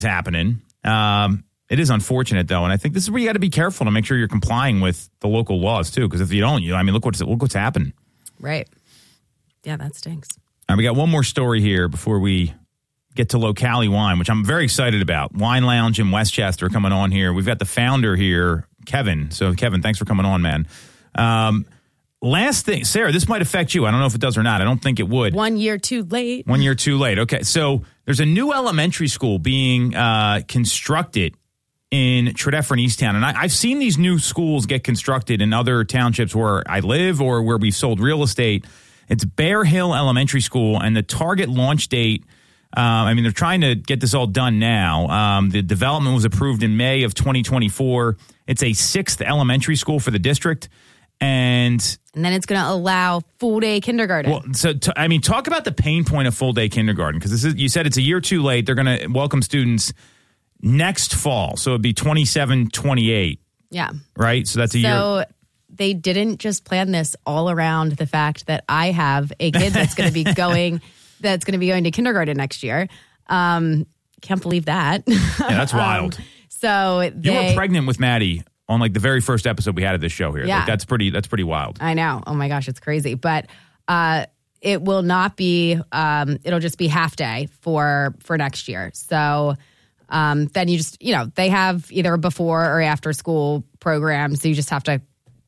happening. It is unfortunate, though, and I think this is where you got to be careful to make sure you're complying with the local laws, too, because if you don't, look what's happened. Right. Yeah, that stinks. All right, we got one more story here before we get to Locali Wine, which I'm very excited about. Wine Lounge in Westchester coming on here. We've got the founder here, Kevin. So, Kevin, thanks for coming on, man. Last thing, Sarah, this might affect you. I don't know if it does or not. I don't think it would. 1 year too late. 1 year too late. Okay, so there's a new elementary school being constructed in Tredeffer and Easttown. And I've seen these new schools get constructed in other townships where I live or where we've sold real estate. It's Bear Hill Elementary School, and the target launch date, they're trying to get this all done now. The development was approved in May of 2024. It's a 6th elementary school for the district. And then it's going to allow full-day kindergarten. Well, so, talk about the pain point of full-day kindergarten, because you said it's a year too late. They're going to welcome students next fall. So it'd be 27-28. Yeah. Right? So that's a year. So they didn't just plan this all around the fact that I have a kid that's going to be going to kindergarten next year. Can't believe that. Yeah, that's wild. You were pregnant with Maddie on like the very first episode we had of this show here. Yeah. Like, that's pretty wild. I know. Oh my gosh, it's crazy. But it will not be, it'll just be half day for next year. So then you just, they have either before or after school programs. So you just have to,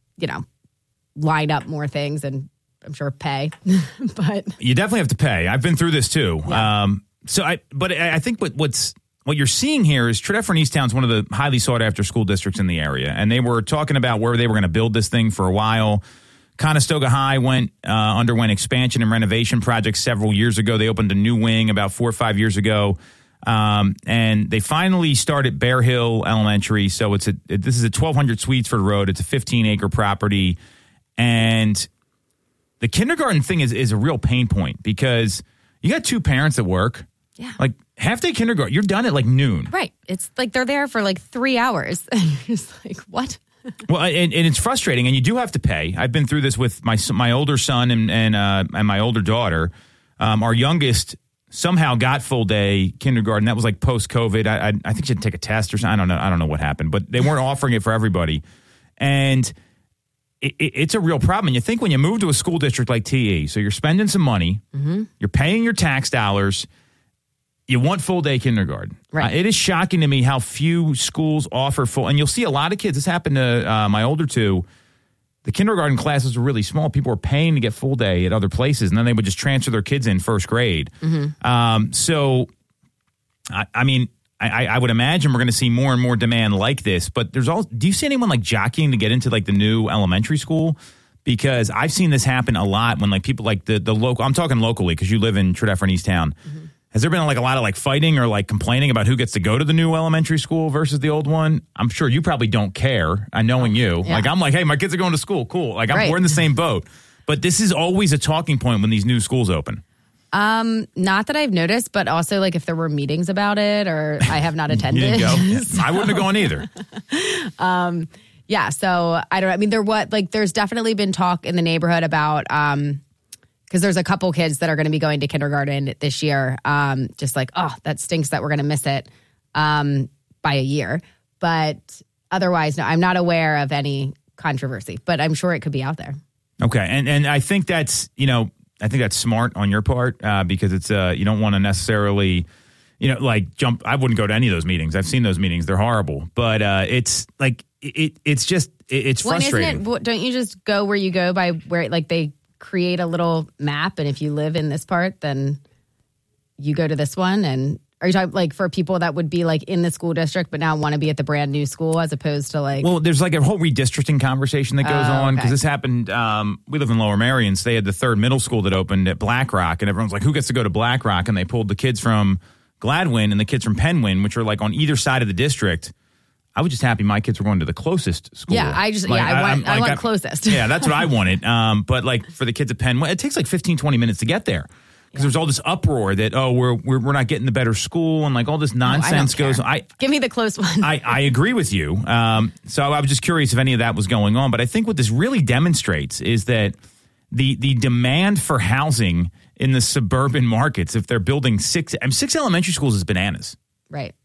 line up more things and I'm sure pay. But you definitely have to pay. I've been through this too. Yeah. I think what you're seeing here is Tredeffer and Easttown is one of the highly sought after school districts in the area. And they were talking about where they were going to build this thing for a while. Conestoga High underwent expansion and renovation projects several years ago. They opened a new wing about 4 or 5 years ago. And they finally started Bear Hill Elementary. So this is a 1,200 suites for the road. It's a 15-acre property. And the kindergarten thing is a real pain point because you got two parents at work. Yeah. Like half-day kindergarten, you're done at like noon. Right. It's like they're there for like 3 hours. And you're just like, what? Well, and it's frustrating, and you do have to pay. I've been through this with my older son and my older daughter. Our youngest somehow got full day kindergarten. That was like post-COVID. I think she had to take a test or something. I don't know what happened, but they weren't offering it for everybody. And it's a real problem. And you think when you move to a school district like TE, so you're spending some money, you're paying your tax dollars, you want full day kindergarten. Right. It is shocking to me how few schools offer full. And you'll see a lot of kids. This happened to my older two. The kindergarten classes were really small. People were paying to get full day at other places, and then they would just transfer their kids in first grade. So, I would imagine we're going to see more and more demand like this. But do you see anyone like jockeying to get into like the new elementary school? Because I've seen this happen a lot when like people like the local. I'm talking locally because you live in Tredeffer and Easttown. Has there been like a lot of like fighting or like complaining about who gets to go to the new elementary school versus the old one? I'm sure you probably don't care. Knowing you, yeah. like I'm like, hey, my kids are going to school. Cool. Like we're in the same boat. But this is always a talking point when these new schools open. Not that I've noticed, but also like if there were meetings about it or I have not attended. You didn't go? Yeah, I wouldn't have gone either. Yeah. So I don't know. I mean, there's definitely been talk in the neighborhood about, because there's a couple kids that are going to be going to kindergarten this year. Just like, oh, that stinks that we're going to miss it by a year. But otherwise, no, I'm not aware of any controversy, but I'm sure it could be out there. Okay. And I think that's smart on your part because it's you don't want to necessarily, like jump. I wouldn't go to any of those meetings. I've seen those meetings. They're horrible. But it's like it's just it's frustrating. Isn't it, don't you just go where you go by where like they create a little map, and if you live in this part, then you go to this one? And are you talking like for people that would be like in the school district but now want to be at the brand new school as opposed to like? Well, there's like a whole redistricting conversation that goes on because this happened. We live in Lower Merion, so they had the third middle school that opened at Black Rock, and everyone's like, who gets to go to Black Rock? And they pulled the kids from Gladwin and the kids from Penwyn, which are like on either side of the district. I was just happy my kids were going to the closest school. Yeah, I want closest. Yeah, that's what I wanted. But like for the kids at Penn, it takes like 15, 20 minutes to get there. Because there's all this uproar that, we're not getting the better school and like all this nonsense goes on. Give me the close one. I agree with you. So I was just curious if any of that was going on. But I think what this really demonstrates is that the demand for housing in the suburban markets, if they're building six elementary schools, is bananas. Right.